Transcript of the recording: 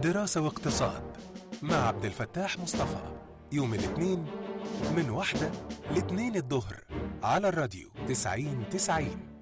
دراسة واقتصاد مع عبد الفتاح مصطفى، يوم الاثنين من 1 ل2 الظهر على الراديو 90-90.